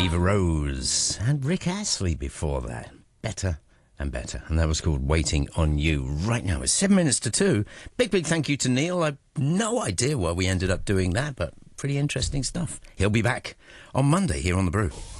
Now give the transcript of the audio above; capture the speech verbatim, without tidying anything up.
Eva Rose and Rick Astley before that. Better and Better. And that was called Waiting on You. Right now, it's seven minutes to two. Big, big thank you to Neil. I've no idea why we ended up doing that, but pretty interesting stuff. He'll be back on Monday here on The Brew.